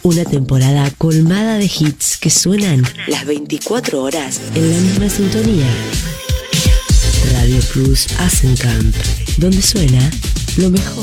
Una temporada colmada de hits que suenan las 24 horas en la misma sintonía. Radio Plus Asencamp, donde suena lo mejor.